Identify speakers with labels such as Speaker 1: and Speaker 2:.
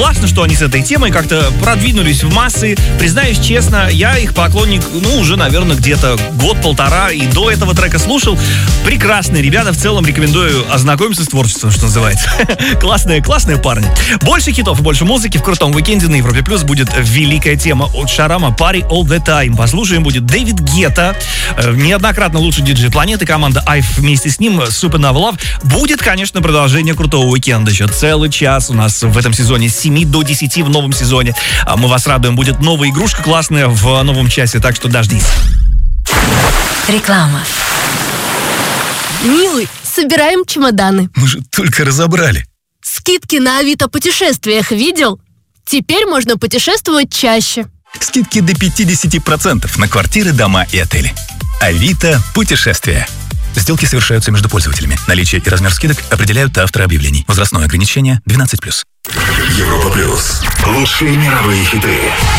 Speaker 1: Классно, что они с этой темой как-то продвинулись в массы. Признаюсь честно, я их поклонник, уже, наверное, где-то год-полтора, и до этого трека слушал. Прекрасные ребята, в целом рекомендую ознакомиться с творчеством, что называется. Классные парни. Больше хитов и больше музыки в крутом уикенде на Европе Плюс будет великая тема от Шарама «Party All The Time». Послушаем будет Дэвид Гетта, неоднократно лучший диджей планеты, команда Айв вместе с ним, Supernova Love. Будет, конечно, продолжение крутого уикенда. Еще целый час у нас в этом сезоне, с 7 до 10 в новом сезоне. Мы вас радуем, будет новая игрушка классная в новом часе, так что дождись.
Speaker 2: Реклама.
Speaker 3: Милый, собираем чемоданы.
Speaker 4: Мы же только разобрали.
Speaker 3: Скидки на Авито путешествиях видел? Теперь можно путешествовать чаще.
Speaker 4: Скидки до 50% на квартиры, дома и отели. Авито путешествия. Сделки совершаются между пользователями. Наличие и размер скидок определяют авторы объявлений. Возрастное ограничение 12+.
Speaker 5: Европа Плюс. Лучшие мировые хиты.